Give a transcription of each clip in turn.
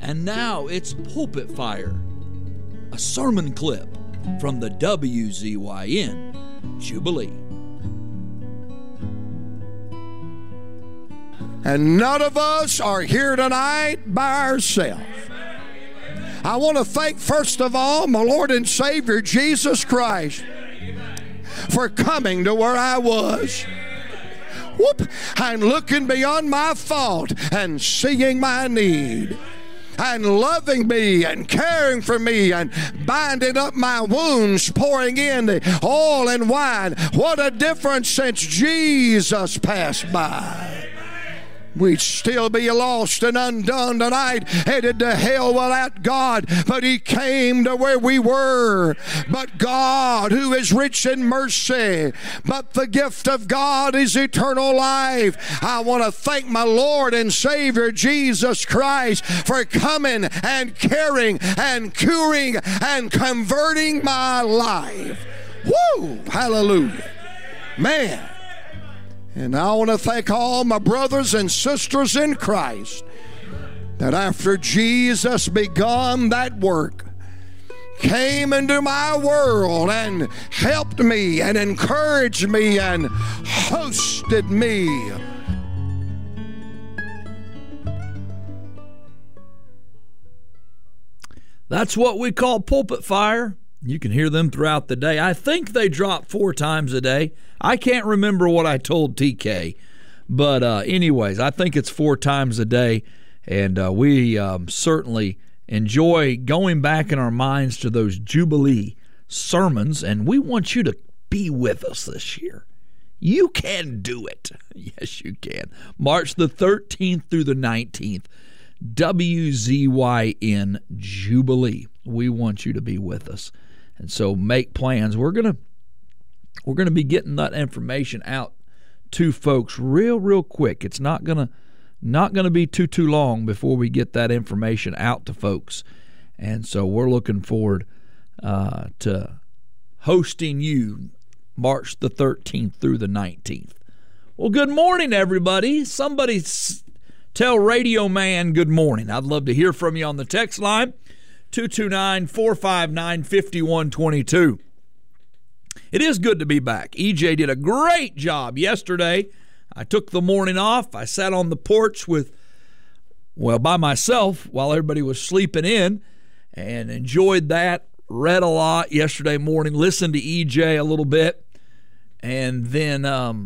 And now it's Pulpit Fire, a sermon clip from the WZYN Jubilee. And none of us are here tonight by ourselves. I want to thank, first of all, my Lord and Savior, Jesus Christ, for coming to where I was. And looking beyond my fault and seeing my need. And loving me and caring for me and binding up my wounds, pouring in the oil and wine. What a difference since Jesus passed by. We'd still be lost and undone tonight, headed to hell without God. But He came to where we were. But God, who is rich in mercy, but the gift of God is eternal life. I want to thank my Lord and Savior Jesus Christ for coming and caring and curing and converting my life. Woo! Hallelujah. Man. And I want to thank all my brothers and sisters in Christ that after Jesus begun that work, came into my world and helped me and encouraged me and hosted me. That's what we call Pulpit Fire. You can hear them throughout the day. I think they drop 4 times a day. I can't remember what I told TK. But anyways, I think it's 4 times a day. And we certainly enjoy going back in our minds to those Jubilee sermons. And we want you to be with us this year. You can do it. Yes, you can. March the 13th through the 19th. WZYN Jubilee. We want you to be with us. And so make plans. We're gonna be getting that information out to folks real quick. It's not gonna be too long before we get that information out to folks. And so we're looking forward to hosting you March the 13th through the 19th. Well, good morning, everybody. Somebody tell Radio Man good morning. I'd love to hear from you on the text line. 229-459-5122. It is good to be back. EJ did a great job yesterday. I took the morning off. I sat on the porch by myself while everybody was sleeping in and enjoyed that. Read a lot yesterday morning, listened to EJ a little bit, and then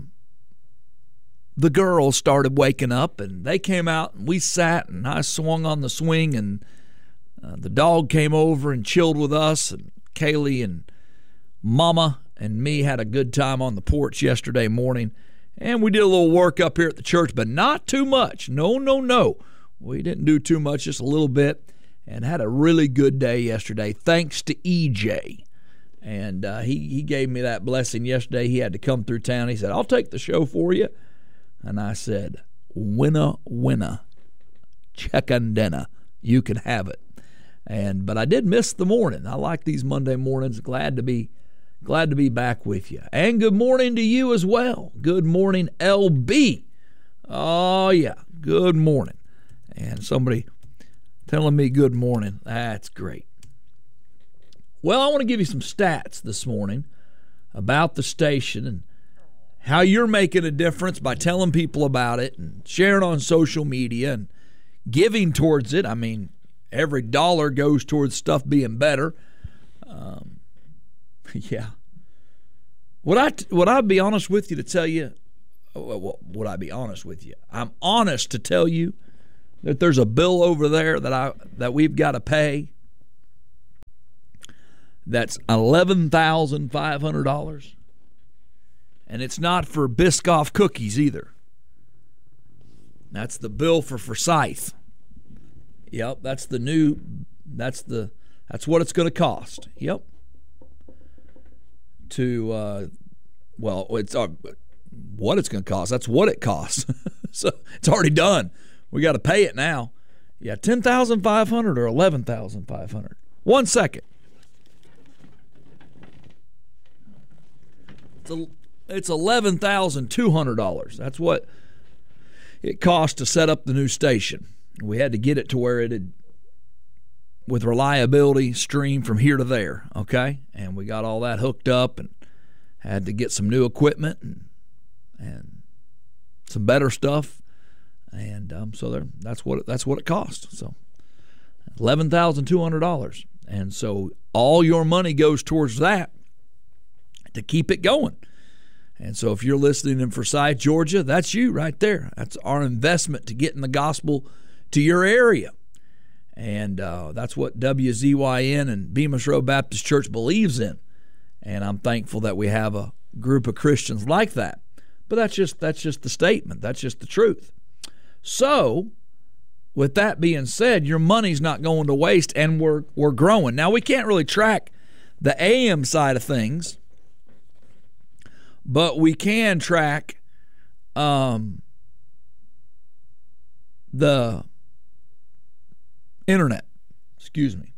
the girls started waking up, and they came out, and we sat, and I swung on the swing, and the dog came over and chilled with us, and Kaylee and Mama and me had a good time on the porch yesterday morning, and we did a little work up here at the church, but not too much. No. We didn't do too much, just a little bit, and had a really good day yesterday, thanks to EJ. And he gave me that blessing yesterday. He had to come through town. He said, I'll take the show for you. And I said, winner, chicken dinner. You can have it. But I did miss the morning. I like these Monday mornings. Glad to be back with you. And good morning to you as well. Good morning, LB. Oh yeah, good morning. And somebody telling me good morning. That's great. Well, I want to give you some stats this morning about the station and how you're making a difference by telling people about it and sharing on social media and giving towards it. I mean, every dollar goes towards stuff being better. Yeah. Would I be honest with you to tell you? Would I be honest with you? I'm honest to tell you that there's a bill over there that we've got to pay. That's $11,500, and it's not for Biscoff cookies either. That's the bill for Forsyth. Yep, that's what it's going to cost. Yep. It's what it's going to cost. That's what it costs. So it's already done. We got to pay it now. Yeah, $10,500 or $11,500. 1 second. It's $11,200. That's what it cost to set up the new station. We had to get it to where it had with reliability, stream from here to there, okay? And we got all that hooked up and had to get some new equipment and some better stuff. And so that's what it cost. So $11,200. And so all your money goes towards that to keep it going. And so if you're listening in Forsyth, Georgia, that's you right there. That's our investment to getting the gospel to your area. And that's what WZYN and Bemis Road Baptist Church believes in. And I'm thankful that we have a group of Christians like that. But that's just the statement. That's just the truth. So, with that being said, your money's not going to waste, and we're growing. Now, we can't really track the AM side of things, but we can track the internet. Excuse me.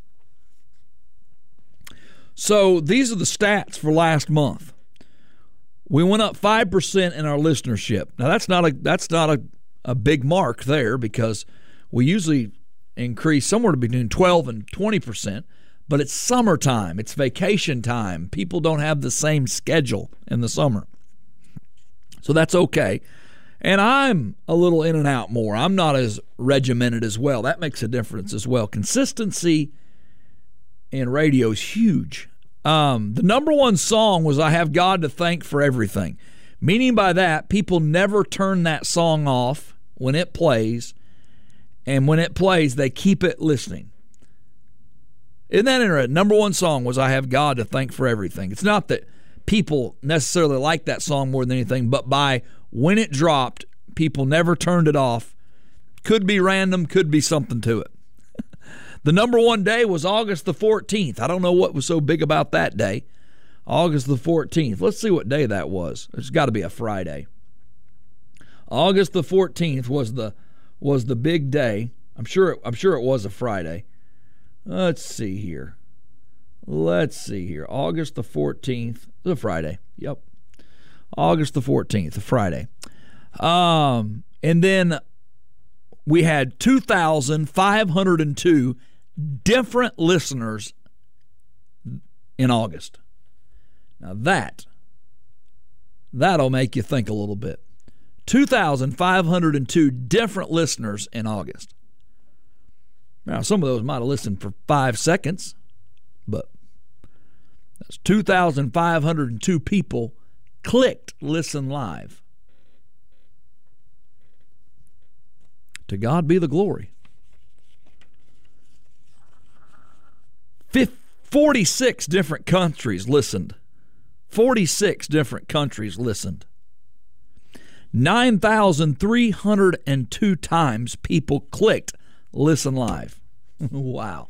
So these are the stats for last month. We went up 5% in our listenership. Now that's not a big mark there, because we usually increase somewhere between 12 and 20%, but it's summertime. It's vacation time. People don't have the same schedule in the summer. So that's okay. And I'm a little in and out more. I'm not as regimented as well. That makes a difference as well. Consistency in radio is huge. The number one song was I Have God to Thank for Everything. Meaning by that, people never turn that song off when it plays. And when it plays, they keep it listening. Isn't that interesting? Number one song was I Have God to Thank for Everything. It's not that people necessarily like that song more than anything, but by when it dropped, people never turned it off. Could be random, could be something to it. The number one day was August the 14th. I don't know what was so big about that day. August the 14th. Let's see what day that was. It's got to be a Friday. August the 14th was the big day. I'm sure it was a Friday. Let's see here. August the 14th. It was a Friday. Yep. August the 14th, a Friday. And then we had 2,502 different listeners in August. Now that'll make you think a little bit. 2,502 different listeners in August. Now, some of those might have listened for 5 seconds, but that's 2,502 people clicked listen live. To God be the glory. 46 different countries listened. 46 different countries listened. 9,302 times people clicked listen live. Wow.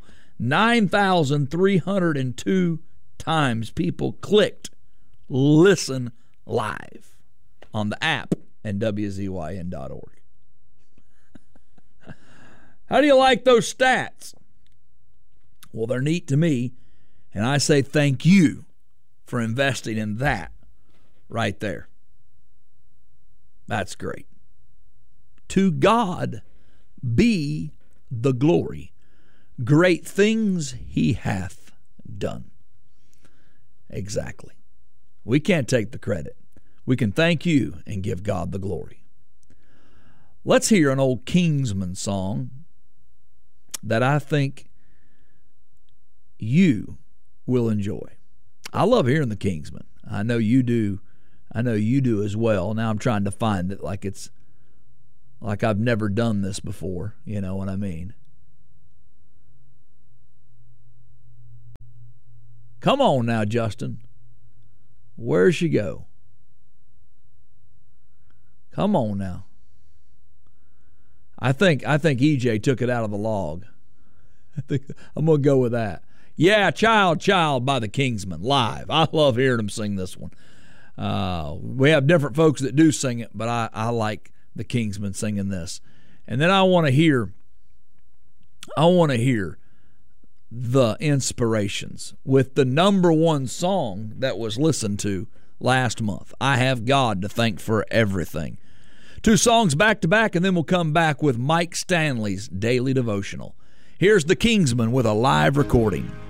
9,302 times people clicked listen live on the app and WZYN.org. How do you like those stats? Well, they're neat to me, and I say thank you for investing in that right there. That's great. To God be the glory. Great things he hath done. Exactly. We can't take the credit. We can thank you and give God the glory. Let's hear an old Kingsman song that I think you will enjoy. I love hearing the Kingsmen. I know you do. I know you do as well. Now I'm trying to find it like it's like I've never done this before. You know what I mean? Come on now, Justin. Where'd she go? Come on now. I think EJ took it out of the log. I think I'm going to go with that. Yeah, Child by the Kingsmen, live. I love hearing them sing this one. We have different folks that do sing it, but I like the Kingsmen singing this. And then I want to hear the Inspirations with the number one song that was listened to last month. I Have God to Thank for Everything. 2 songs back to back, and then we'll come back with Mike Stanley's Daily Devotional. Here's the Kingsmen with a live recording.